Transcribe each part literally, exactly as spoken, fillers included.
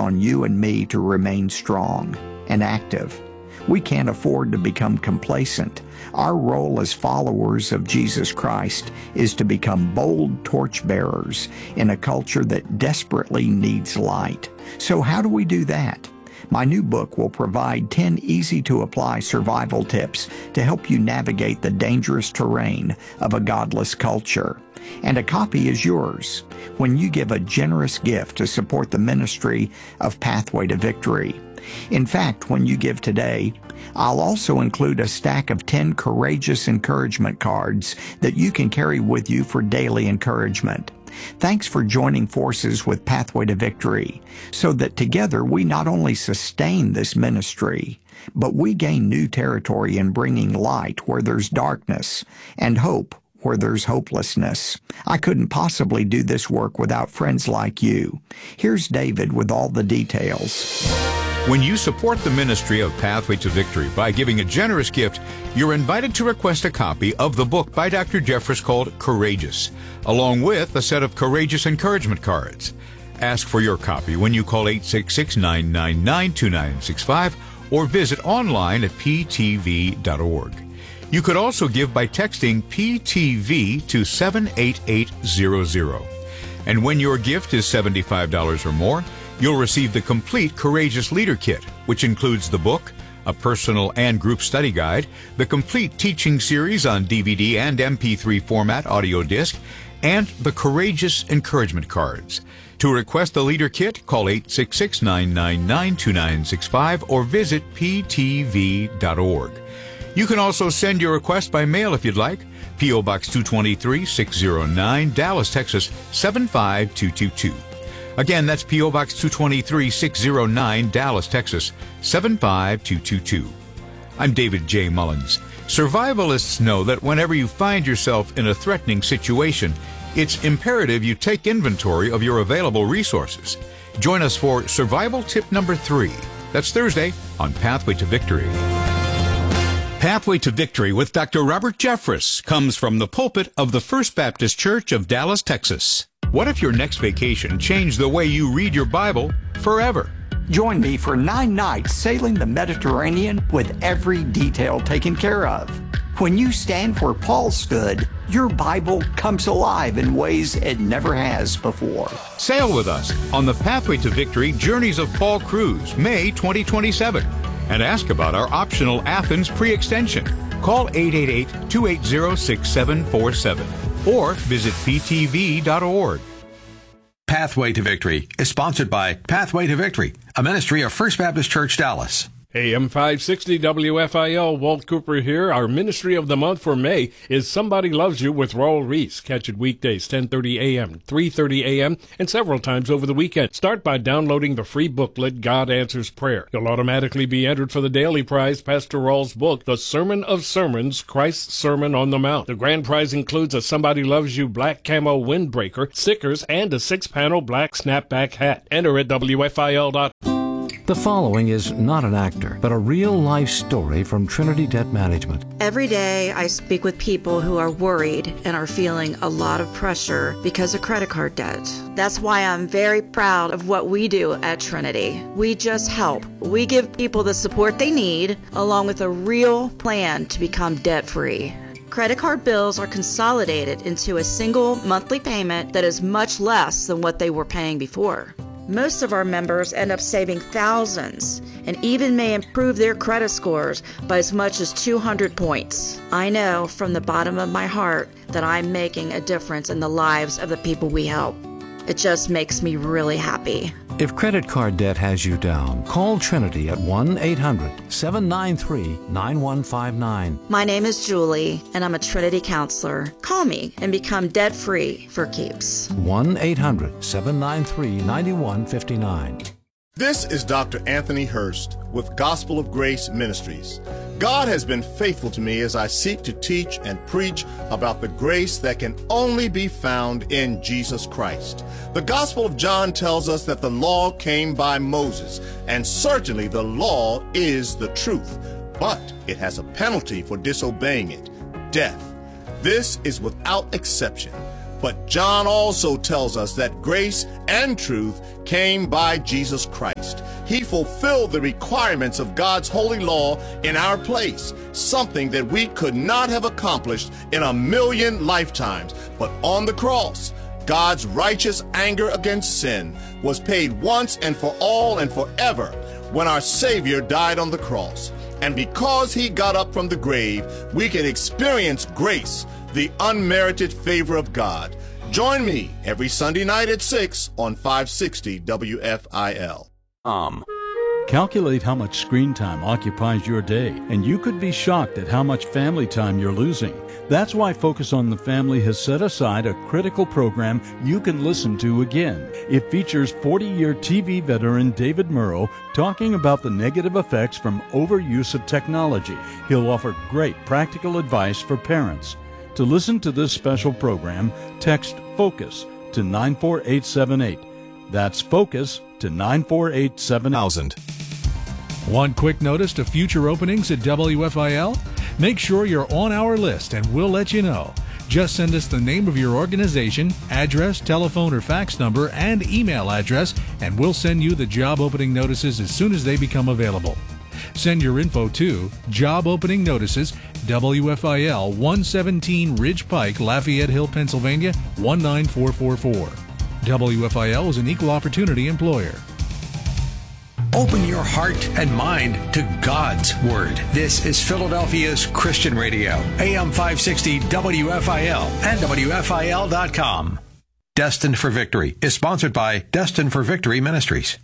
on you and me to remain strong and active. We can't afford to become complacent. Our role as followers of Jesus Christ is to become bold torchbearers in a culture that desperately needs light. So how do we do that? My new book will provide ten easy-to-apply survival tips to help you navigate the dangerous terrain of a godless culture. And a copy is yours when you give a generous gift to support the ministry of Pathway to Victory. In fact, when you give today, I'll also include a stack of ten courageous encouragement cards that you can carry with you for daily encouragement. Thanks for joining forces with Pathway to Victory, so that together we not only sustain this ministry, but we gain new territory in bringing light where there's darkness and hope where there's hopelessness. I couldn't possibly do this work without friends like you. Here's David with all the details. When you support the ministry of Pathway to Victory by giving a generous gift, you're invited to request a copy of the book by Doctor Jeffress called Courageous, along with a set of courageous encouragement cards. Ask for your copy when you call eight six six, nine nine nine, two nine six five or visit online at p t v dot org. You could also give by texting P T V to seven eight eight zero zero. And when your gift is seventy-five dollars or more, you'll receive the complete Courageous Leader Kit, which includes the book, a personal and group study guide, the complete teaching series on D V D and M P three format audio disc, and the Courageous Encouragement Cards. To request the Leader Kit, call eight six six, nine nine nine, two nine six five or visit p t v dot org. You can also send your request by mail if you'd like. P O. Box two twenty-three, six oh nine, Dallas, Texas, seven five two two two. Again, that's P O. Box two twenty-three, six oh nine, Dallas, Texas, seven five two two two. I'm David J. Mullins. Survivalists know that whenever you find yourself in a threatening situation, it's imperative you take inventory of your available resources. Join us for Survival Tip number three. That's Thursday on Pathway to Victory. Pathway to Victory with Doctor Robert Jeffress comes from the pulpit of the First Baptist Church of Dallas, Texas. What if your next vacation changed the way you read your Bible forever? Join me for nine nights sailing the Mediterranean with every detail taken care of. When you stand where Paul stood, your Bible comes alive in ways it never has before. Sail with us on the Pathway to Victory Journeys of Paul Cruise, May twenty twenty-seven, and ask about our optional Athens pre-extension. Call eight eight eight, two eight zero, six seven four seven or visit p t v dot org. Pathway to Victory is sponsored by Pathway to Victory, a ministry of First Baptist Church, Dallas. A M five sixty W F I L, Walt Cooper here. Our ministry of the month for May is Somebody Loves You with Raul Reese. Catch it weekdays, ten thirty a.m., three thirty a.m., and several times over the weekend. Start by downloading the free booklet, God Answers Prayer. You'll automatically be entered for the daily prize, Pastor Raul's book, The Sermon of Sermons, Christ's Sermon on the Mount. The grand prize includes a Somebody Loves You black camo windbreaker, stickers, and a six-panel black snapback hat. Enter at W F I L dot com. The following is not an actor, but a real-life story from Trinity Debt Management. Every day I speak with people who are worried and are feeling a lot of pressure because of credit card debt. That's why I'm very proud of what we do at Trinity. We just help. We give people the support they need, along with a real plan to become debt-free. Credit card bills are consolidated into a single monthly payment that is much less than what they were paying before. Most of our members end up saving thousands and even may improve their credit scores by as much as two hundred points. I know from the bottom of my heart that I'm making a difference in the lives of the people we help. It just makes me really happy. If credit card debt has you down, call Trinity at one eight hundred, seven nine three, nine one five nine. My name is Julie, and I'm a Trinity counselor. Call me and become debt-free for keeps. one eight hundred, seven nine three, nine one five nine. This is Doctor Anthony Hurst with Gospel of Grace Ministries. God has been faithful to me as I seek to teach and preach about the grace that can only be found in Jesus Christ. The Gospel of John tells us that the law came by Moses, and certainly the law is the truth, but it has a penalty for disobeying it, death. This is without exception. But John also tells us that grace and truth came by Jesus Christ. He fulfilled the requirements of God's holy law in our place, something that we could not have accomplished in a million lifetimes. But on the cross, God's righteous anger against sin was paid once and for all and forever when our Savior died on the cross. And because he got up from the grave, we can experience grace, the unmerited favor of God. Join me every Sunday night at six on five sixty W F I L. Um. Calculate how much screen time occupies your day, and you could be shocked at how much family time you're losing. That's why Focus on the Family has set aside a critical program you can listen to again. It features forty-year T V veteran David Murrow talking about the negative effects from overuse of technology. He'll offer great practical advice for parents. To listen to this special program, text FOCUS to nine four eight seven eight. That's FOCUS to nine four eight seven thousand. One quick notice to future openings at W F I L? Make sure you're on our list and we'll let you know. Just send us the name of your organization, address, telephone or fax number, and email address, and we'll send you the job opening notices as soon as they become available. Send your info to Job Opening Notices, W F I L, one seventeen Ridge Pike, Lafayette Hill, Pennsylvania, one nine four four four. W F I L is an equal opportunity employer. Open your heart and mind to God's Word. This is Philadelphia's Christian Radio, A M five sixty W F I L and W F I L dot com. Destined for Victory is sponsored by Destined for Victory Ministries.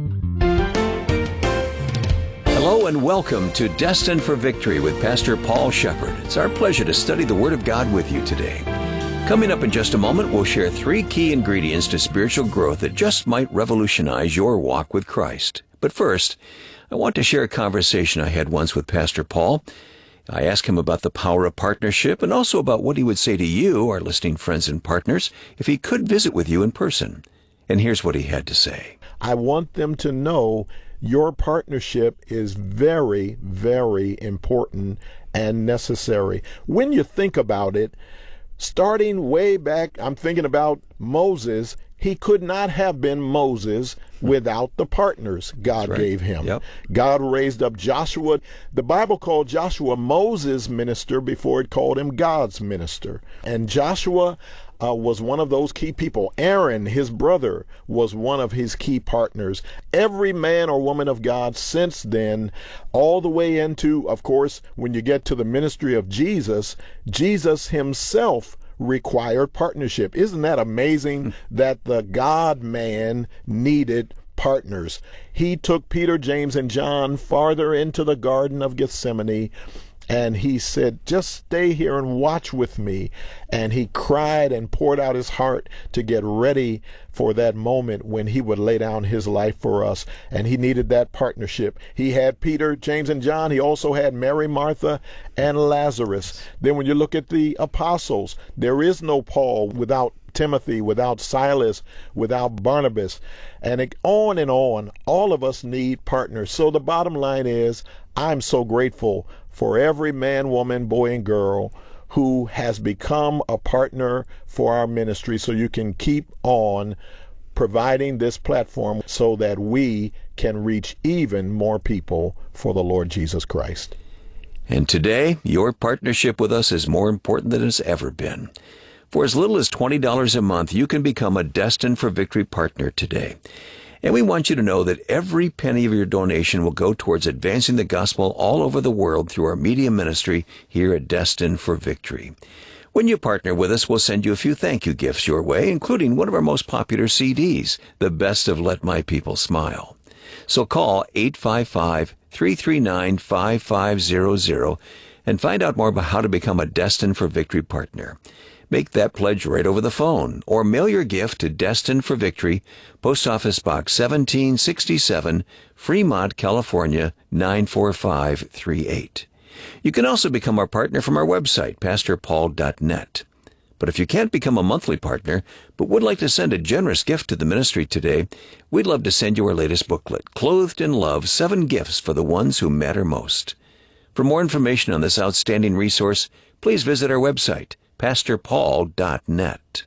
Hello and welcome to Destined for Victory with Pastor Paul Shepard. It's our pleasure to study the Word of God with you today. Coming up in just a moment, we'll share three key ingredients to spiritual growth that just might revolutionize your walk with Christ. But first, I want to share a conversation I had once with Pastor Paul. I asked him about the power of partnership and also about what he would say to you, our listening friends and partners, if he could visit with you in person. And here's what he had to say. I want them to know your partnership is very, very important and necessary. When you think about it, starting way back, I'm thinking about Moses. He could not have been Moses without the partners God right. gave him. Yep. God raised up Joshua. The Bible called Joshua Moses' minister before it called him God's minister. And Joshua uh, was one of those key people. Aaron, his brother, was one of his key partners. Every man or woman of God since then, all the way into, of course, when you get to the ministry of Jesus, Jesus himself required partnership. Isn't that amazing that the God-man needed partners? He took Peter, James, and John farther into the Garden of Gethsemane, and he said, just stay here and watch with me. And he cried and poured out his heart to get ready for that moment when he would lay down his life for us. And he needed that partnership. He had Peter, James, and John. He also had Mary, Martha, and Lazarus. Then when you look at the apostles, there is no Paul without Timothy, without Silas, without Barnabas, and it, on and on. All of us need partners. So the bottom line is, I'm so grateful for every man, woman, boy, and girl who has become a partner for our ministry, so you can keep on providing this platform so that we can reach even more people for the Lord Jesus Christ. And today, your partnership with us is more important than it's ever been. For as little as twenty dollars a month, you can become a Destined for Victory partner today. And we want you to know that every penny of your donation will go towards advancing the gospel all over the world through our media ministry here at Destined for Victory. When you partner with us, we'll send you a few thank you gifts your way, including one of our most popular C Ds, The Best of Let My People Smile. So call eight five five, three three nine, five five zero zero and find out more about how to become a Destined for Victory partner. Make that pledge right over the phone, or mail your gift to Destined for Victory, Post Office Box seventeen sixty-seven, Fremont, California, nine four five three eight. You can also become our partner from our website, pastor paul dot net. But if you can't become a monthly partner, but would like to send a generous gift to the ministry today, we'd love to send you our latest booklet, Clothed in Love, Seven Gifts for the Ones Who Matter Most. For more information on this outstanding resource, please visit our website, pastor paul dot net.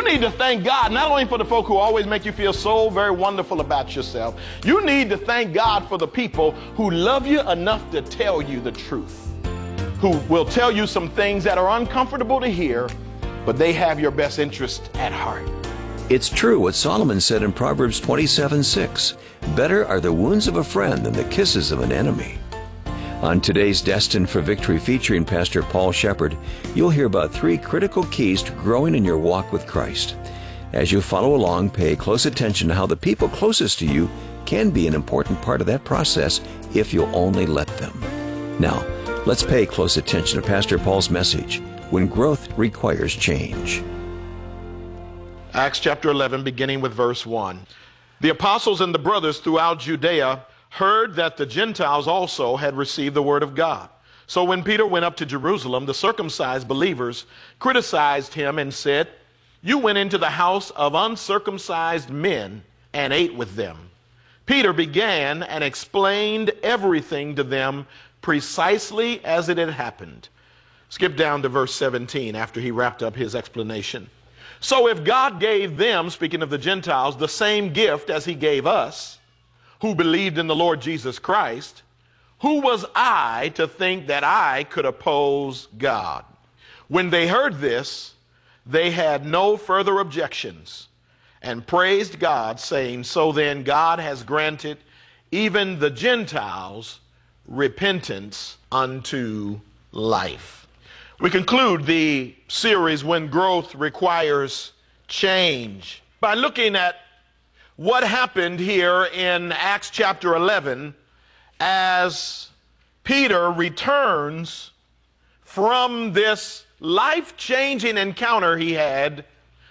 need to thank God, not only for the folk who always make you feel so very wonderful about yourself. You need to thank God for the people who love you enough to tell you the truth, who will tell you some things that are uncomfortable to hear, but they have your best interest at heart. It's true what Solomon said in Proverbs twenty-seven six. Better are the wounds of a friend than the kisses of an enemy. On today's Destined for Victory featuring Pastor Paul Shepherd, you'll hear about three critical keys to growing in your walk with Christ. As you follow along, pay close attention to how the people closest to you can be an important part of that process if you'll only let them. Now, let's pay close attention to Pastor Paul's message, When Growth Requires Change. Acts chapter eleven, beginning with verse one. The apostles and the brothers throughout Judea heard that the Gentiles also had received the word of God. So when Peter went up to Jerusalem, the circumcised believers criticized him and said, "You went into the house of uncircumcised men and ate with them." Peter began and explained everything to them precisely as it had happened. Skip down to verse seventeen after he wrapped up his explanation. "So if God gave them," speaking of the Gentiles, "the same gift as he gave us, who believed in the Lord Jesus Christ, who was I to think that I could oppose God?" When they heard this, they had no further objections and praised God, saying, "So then God has granted even the Gentiles repentance unto life." We conclude the series, When Growth Requires Change, by looking at what happened here in Acts chapter eleven as Peter returns from this life-changing encounter he had,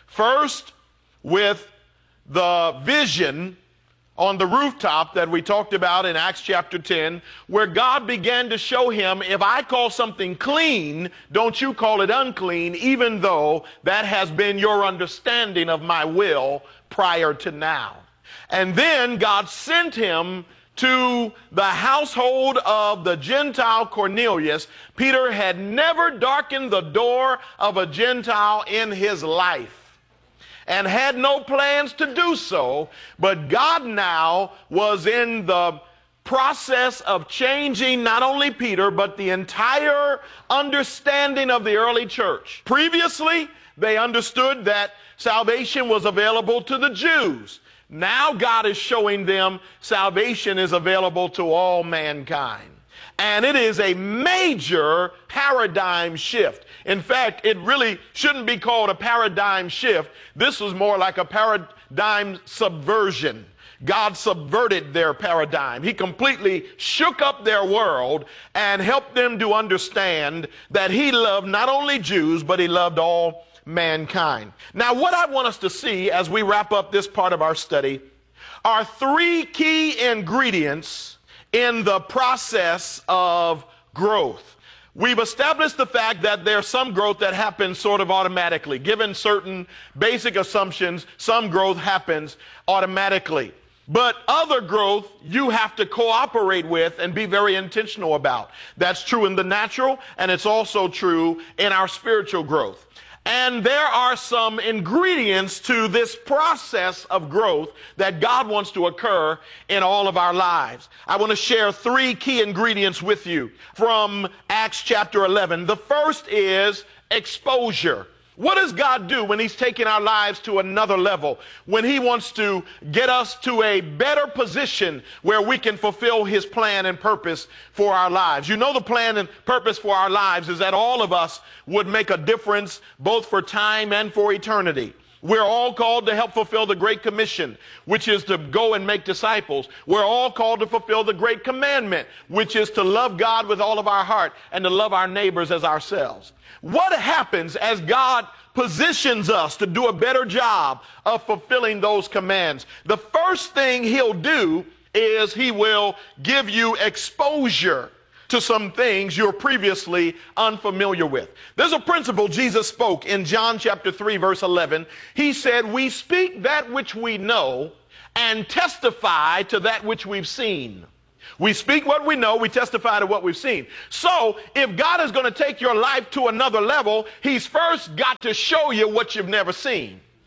first with the vision on the rooftop that we talked about in Acts chapter ten, where God began to show him, if I call something clean, don't you call it unclean, even though that has been your understanding of my will prior to now. And then God sent him to the household of the Gentile Cornelius. Peter had never darkened the door of a Gentile in his life and had no plans to do so, but God now was in the process of changing not only Peter, but the entire understanding of the early church. Previously, they understood that salvation was available to the Jews. Now God is showing them salvation is available to all mankind. And it is a major paradigm shift. In fact, it really shouldn't be called a paradigm shift. This was more like a paradigm subversion. God subverted their paradigm. He completely shook up their world and helped them to understand that he loved not only Jews, but he loved all mankind. Now, what I want us to see as we wrap up this part of our study are three key ingredients in the process of growth. We've established the fact that there's some growth that happens sort of automatically. Given certain basic assumptions, some growth happens automatically. But other growth you have to cooperate with and be very intentional about. That's true in the natural, and it's also true in our spiritual growth. And there are some ingredients to this process of growth that God wants to occur in all of our lives. I want to share three key ingredients with you from Acts chapter eleven. The first is exposure. What does God do when he's taking our lives to another level? When he wants to get us to a better position where we can fulfill his plan and purpose for our lives. You know, the plan and purpose for our lives is that all of us would make a difference both for time and for eternity. We're all called to help fulfill the Great Commission, which is to go and make disciples. We're all called to fulfill the Great Commandment, which is to love God with all of our heart and to love our neighbors as ourselves. What happens as God positions us to do a better job of fulfilling those commands? The first thing he'll do is he will give you exposure to some things you're previously unfamiliar with. There's a principle Jesus spoke in John chapter three, verse eleven. He said, "We speak that which we know and testify to that which we've seen." We speak what we know, we testify to what we've seen. So if God is going to take your life to another level, he's first got to show you what you've never seen.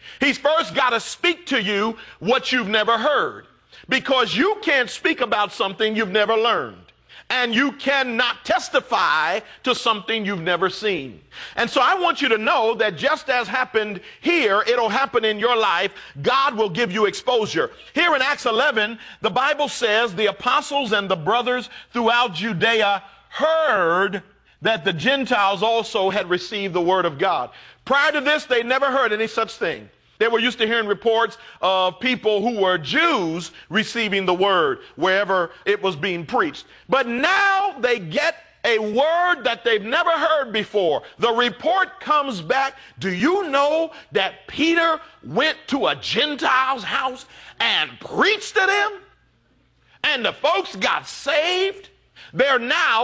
He's first got to speak to you what you've never heard, because you can't speak about something you've never learned. And you cannot testify to something you've never seen. And so I want you to know that just as happened here, it'll happen in your life. God will give you exposure. Here in Acts eleven, the Bible says the apostles and the brothers throughout Judea heard that the Gentiles also had received the word of God. Prior to this, they never heard any such thing. They were used to hearing reports of people who were Jews receiving the word wherever it was being preached. But now they get a word that they've never heard before. The report comes back. Do you know that Peter went to a Gentile's house and preached to them? And the folks got saved. They're now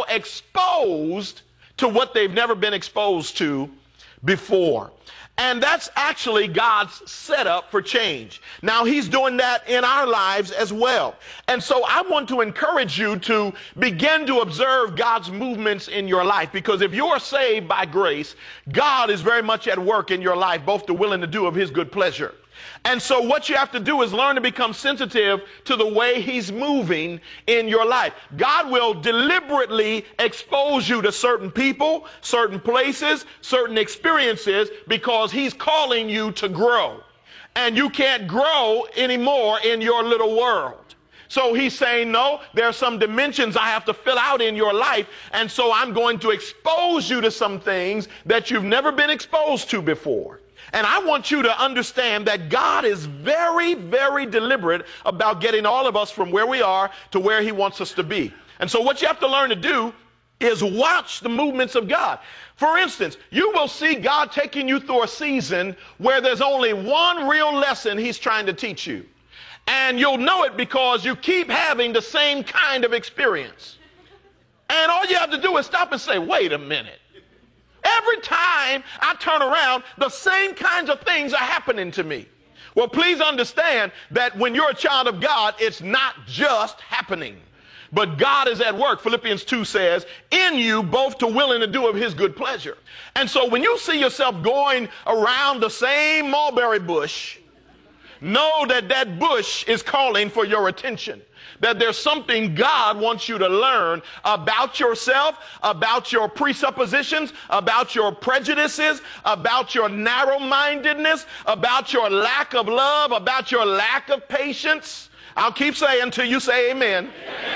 exposed to what they've never been exposed to before. And that's actually God's setup for change. Now, he's doing that in our lives as well. And so I want to encourage you to begin to observe God's movements in your life, because if you are saved by grace, God is very much at work in your life, both the will and the do of his good pleasure. And so what you have to do is learn to become sensitive to the way he's moving in your life. God will deliberately expose you to certain people, certain places, certain experiences, because he's calling you to grow. And you can't grow anymore in your little world. So he's saying, no, there are some dimensions I have to fill out in your life. And so I'm going to expose you to some things that you've never been exposed to before. And I want you to understand that God is very, very deliberate about getting all of us from where we are to where he wants us to be. And so what you have to learn to do is watch the movements of God. For instance, you will see God taking you through a season where there's only one real lesson he's trying to teach you. And you'll know it because you keep having the same kind of experience. And all you have to do is stop and say, wait a minute. Every time I turn around, the same kinds of things are happening to me. Well, please understand that when you're a child of God, it's not just happening, but God is at work. Philippians two says, in you both to will and to do of his good pleasure. And so when you see yourself going around the same mulberry bush, know that that bush is calling for your attention. That there's something God wants you to learn about yourself, about your presuppositions, about your prejudices, about your narrow-mindedness, about your lack of love, about your lack of patience. I'll keep saying until you say amen.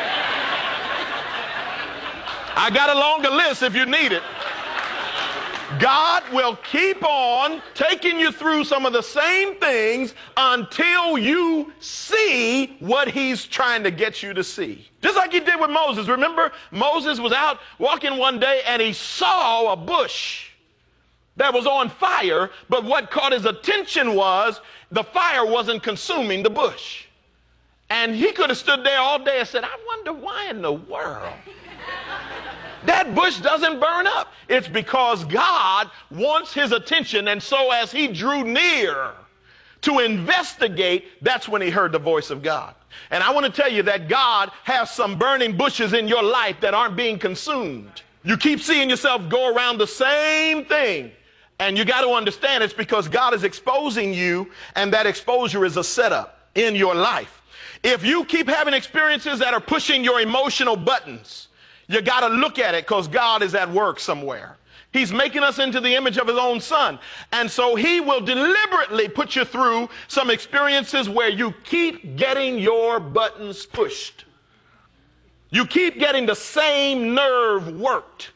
I got a longer list if you need it. God will keep on taking you through some of the same things until you see what he's trying to get you to see. Just like he did with Moses. Remember, Moses was out walking one day and he saw a bush that was on fire, but what caught his attention was the fire wasn't consuming the bush. And he could have stood there all day and said, I wonder why in the world that bush doesn't burn up. It's because God wants his attention. And so as he drew near to investigate, that's when he heard the voice of God. And I want to tell you that God has some burning bushes in your life that aren't being consumed. You keep seeing yourself go around the same thing. And you got to understand it's because God is exposing you, and that exposure is a setup in your life. If you keep having experiences that are pushing your emotional buttons, you got to look at it because God is at work somewhere. He's making us into the image of his own son. And so he will deliberately put you through some experiences where you keep getting your buttons pushed. You keep getting the same nerve worked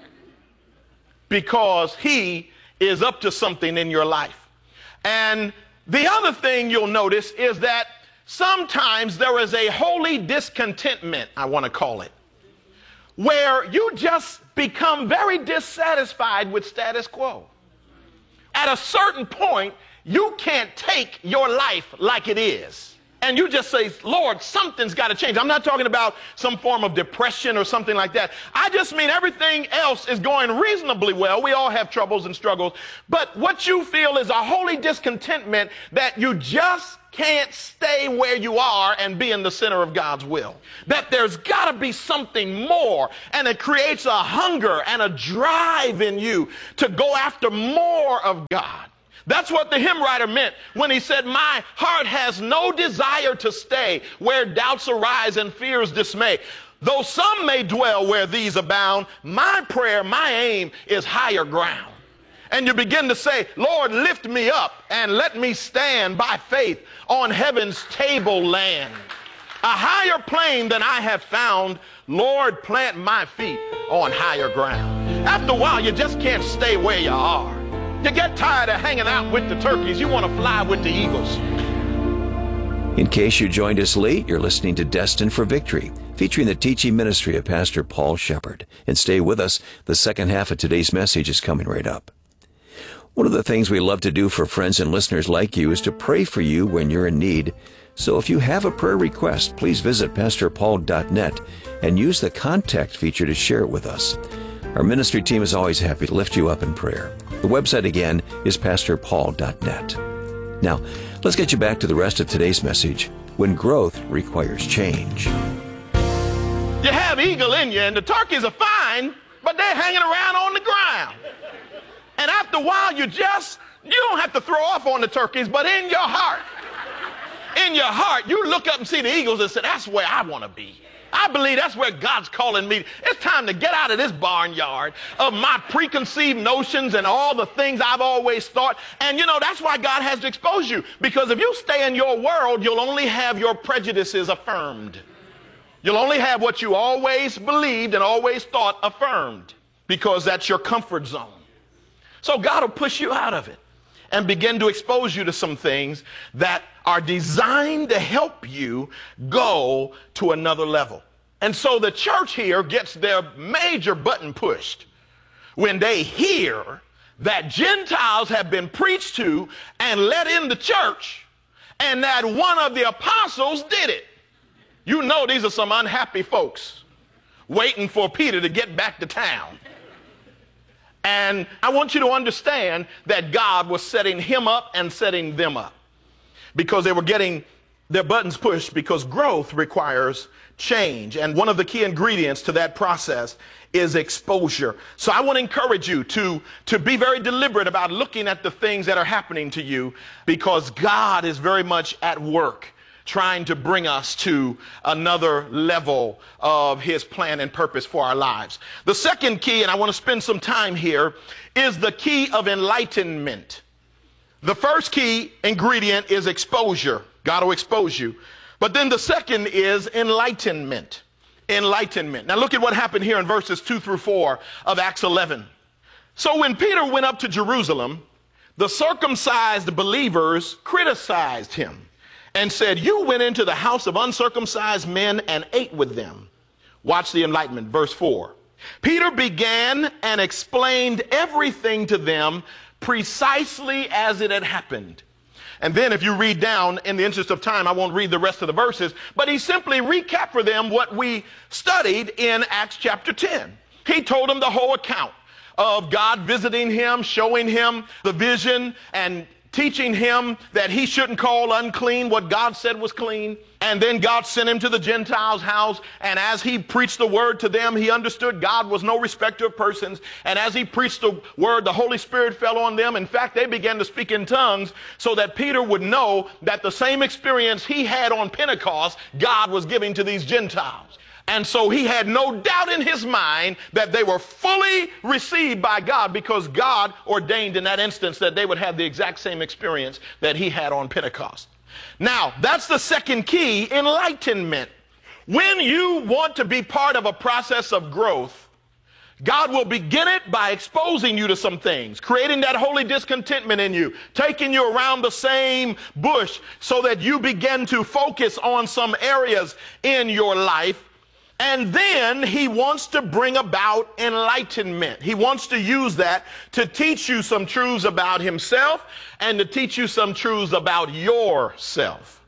because he is up to something in your life. And the other thing you'll notice is that sometimes there is a holy discontentment, I want to call it, where you just become very dissatisfied with status quo. At a certain point, you can't take your life like it is. And you just say, Lord, something's got to change. I'm not talking about some form of depression or something like that. I just mean everything else is going reasonably well. We all have troubles and struggles. But what you feel is a holy discontentment that you just can't stay where you are and be in the center of God's will. That there's got to be something more, and it creates a hunger and a drive in you to go after more of God. That's what the hymn writer meant when he said, my heart has no desire to stay where doubts arise and fears dismay. Though some may dwell where these abound, my prayer, my aim is higher ground. And you begin to say, Lord, lift me up and let me stand by faith on heaven's tableland. A higher plane than I have found, Lord, plant my feet on higher ground. After a while, you just can't stay where you are. You get tired of hanging out with the turkeys. You want to fly with the eagles. In case you joined us late, you're listening to Destined for Victory, featuring the teaching ministry of Pastor Paul Shepard. And stay with us. The second half of today's message is coming right up. One of the things we love to do for friends and listeners like you is to pray for you when you're in need. So if you have a prayer request, please visit pastor paul dot net and use the contact feature to share it with us. Our ministry team is always happy to lift you up in prayer. The website again is pastor paul dot net. Now, let's get you back to the rest of today's message, When Growth Requires Change. You have eagle in you, and the turkeys are fine, but they're hanging around on the ground. And after a while, you just, you don't have to throw off on the turkeys, but in your heart, in your heart, you look up and see the eagles and say, that's where I want to be. I believe that's where God's calling me. It's time to get out of this barnyard of my preconceived notions and all the things I've always thought. And, you know, that's why God has to expose you. Because if you stay in your world, you'll only have your prejudices affirmed. You'll only have what you always believed and always thought affirmed, because that's your comfort zone. So God will push you out of it and begin to expose you to some things that are designed to help you go to another level. And so the church here gets their major button pushed when they hear that Gentiles have been preached to and let in the church, and that one of the apostles did it. You know, these are some unhappy folks waiting for Peter to get back to town. And I want you to understand that God was setting him up and setting them up, because they were getting their buttons pushed, because growth requires change. And one of the key ingredients to that process is exposure. So I want to encourage you to, to be very deliberate about looking at the things that are happening to you, because God is very much at work trying to bring us to another level of his plan and purpose for our lives. The second key, and I want to spend some time here, is the key of enlightenment. The first key ingredient is exposure. God will expose you. But then the second is enlightenment. Enlightenment. Now look at what happened here in verses two through four of Acts eleven. So when Peter went up to Jerusalem, the circumcised believers criticized him and said, you went into the house of uncircumcised men and ate with them. Watch the enlightenment, verse four. Peter began and explained everything to them precisely as it had happened. And then if you read down, in the interest of time, I won't read the rest of the verses, but he simply recapped for them what we studied in Acts chapter ten. He told them the whole account of God visiting him, showing him the vision, and teaching him that he shouldn't call unclean what God said was clean. And then God sent him to the Gentiles' house. And as he preached the word to them, he understood God was no respecter of persons. And as he preached the word, the Holy Spirit fell on them. In fact, they began to speak in tongues, so that Peter would know that the same experience he had on Pentecost, God was giving to these Gentiles. And so he had no doubt in his mind that they were fully received by God, because God ordained in that instance that they would have the exact same experience that he had on Pentecost. Now, that's the second key, enlightenment. When you want to be part of a process of growth, God will begin it by exposing you to some things, creating that holy discontentment in you, taking you around the same bush so that you begin to focus on some areas in your life. And then he wants to bring about enlightenment. He wants to use that to teach you some truths about himself and to teach you some truths about yourself.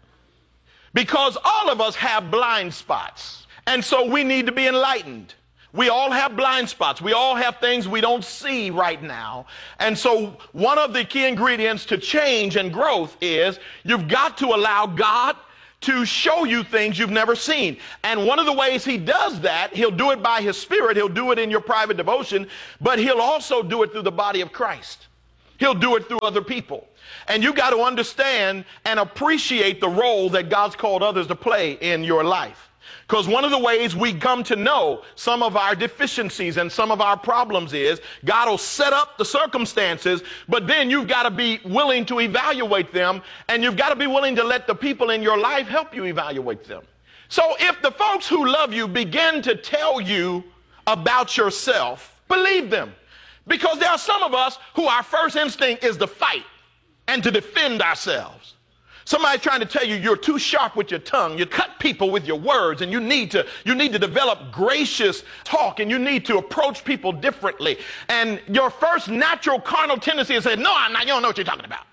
Because all of us have blind spots. And so we need to be enlightened. We all have blind spots. We all have things we don't see right now. And so one of the key ingredients to change and growth is you've got to allow God to show you things you've never seen. And one of the ways he does that, he'll do it by his Spirit, he'll do it in your private devotion, but he'll also do it through the body of Christ. He'll do it through other people. And you got to understand and appreciate the role that God's called others to play in your life. Because one of the ways we come to know some of our deficiencies and some of our problems is God will set up the circumstances, but then you've got to be willing to evaluate them, and you've got to be willing to let the people in your life help you evaluate them. So if the folks who love you begin to tell you about yourself, believe them. Because there are some of us who our first instinct is to fight and to defend ourselves. Somebody's trying to tell you you're too sharp with your tongue. You cut people with your words, and you need to you need to develop gracious talk, and you need to approach people differently. And your first natural carnal tendency is to say, no, I'm not, you don't know what you're talking about.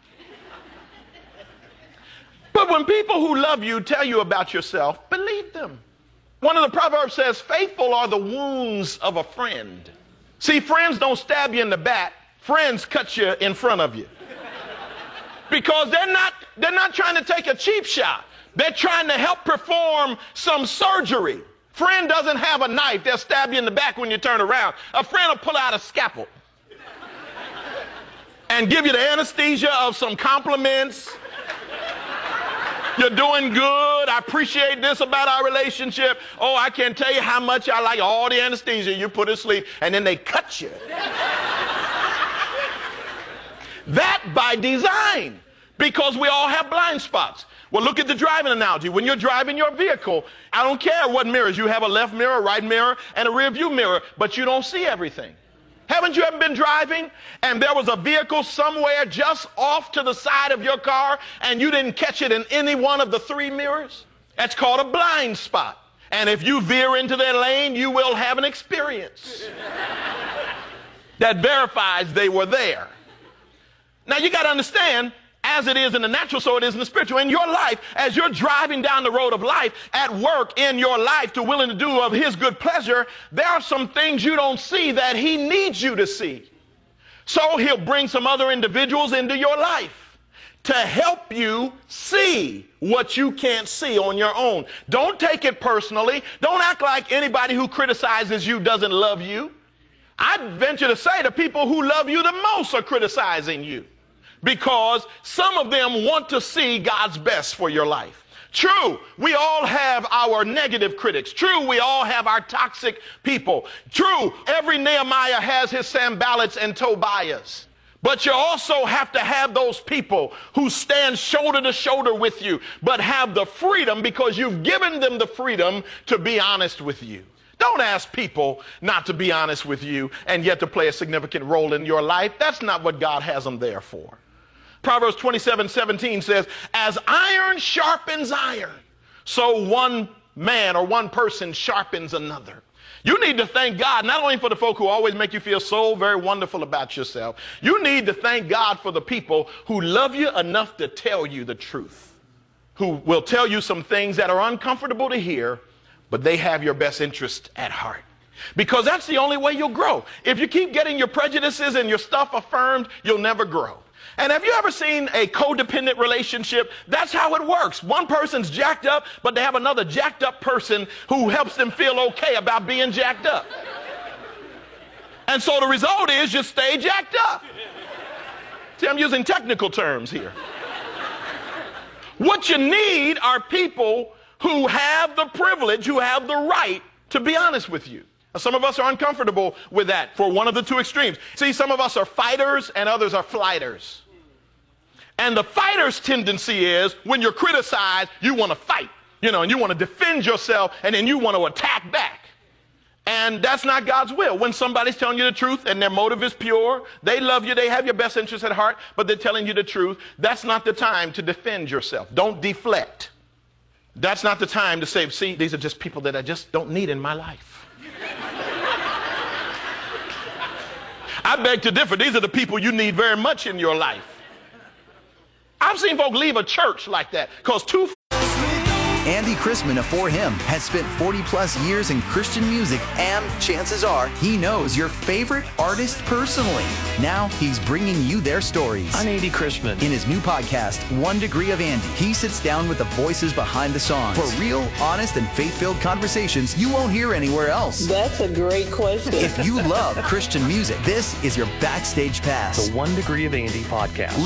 But when people who love you tell you about yourself, believe them. One of the Proverbs says, faithful are the wounds of a friend. See, friends don't stab you in the back. Friends cut you in front of you. Because they're not, they're not trying to take a cheap shot. They're trying to help perform some surgery. Friend doesn't have a knife. They'll stab you in the back when you turn around. A friend will pull out a scalpel and give you the anesthesia of some compliments. You're doing good. I appreciate this about our relationship. Oh, I can't tell you how much I like all the anesthesia you put to sleep. And then they cut you. That by design, because we all have blind spots. Well, look at the driving analogy. When you're driving your vehicle, I don't care what mirrors. You have a left mirror, right mirror, and a rear view mirror, but you don't see everything. Haven't you ever been driving and there was a vehicle somewhere just off to the side of your car and you didn't catch it in any one of the three mirrors? That's called a blind spot. And if you veer into their lane, you will have an experience that verifies they were there. Now, you got to understand, as it is in the natural, so it is in the spiritual. In your life, as you're driving down the road of life, at work, in your life, to willing to do of his good pleasure, there are some things you don't see that he needs you to see. So he'll bring some other individuals into your life to help you see what you can't see on your own. Don't take it personally. Don't act like anybody who criticizes you doesn't love you. I'd venture to say the people who love you the most are criticizing you, because some of them want to see God's best for your life. True, we all have our negative critics. True, we all have our toxic people. True, every Nehemiah has his Sanballats and Tobiahs. But you also have to have those people who stand shoulder to shoulder with you, but have the freedom, because you've given them the freedom to be honest with you. Don't ask people not to be honest with you and yet to play a significant role in your life. That's not what God has them there for. Proverbs twenty-seven seventeen says, as iron sharpens iron, so one man or one person sharpens another. You need to thank God, not only for the folk who always make you feel so very wonderful about yourself. You need to thank God for the people who love you enough to tell you the truth, who will tell you some things that are uncomfortable to hear, but they have your best interest at heart. Because that's the only way you'll grow. If you keep getting your prejudices and your stuff affirmed, you'll never grow. And have you ever seen a codependent relationship? That's how it works. One person's jacked up, but they have another jacked up person who helps them feel okay about being jacked up. And so the result is you stay jacked up. See, I'm using technical terms here. What you need are people who have the privilege, who have the right to be honest with you. Now, some of us are uncomfortable with that for one of the two extremes. See, some of us are fighters and others are flighters. And the fighter's tendency is when you're criticized, you want to fight, you know, and you want to defend yourself, and then you want to attack back. And that's not God's will. When somebody's telling you the truth and their motive is pure, they love you, they have your best interest at heart, but they're telling you the truth, that's not the time to defend yourself. Don't deflect. That's not the time to say, see, these are just people that I just don't need in my life. I beg to differ. These are the people you need very much in your life. I've seen folk leave a church like that because two Andy Chrisman of For Him has spent forty plus years in Christian music, and chances are he knows your favorite artist personally. Now he's bringing you their stories. I'm Andy Chrisman. In his new podcast, One Degree of Andy, he sits down with the voices behind the songs for real, honest, and faith-filled conversations you won't hear anywhere else. That's a great question. If you love Christian music, this is your backstage pass. The One Degree of Andy podcast.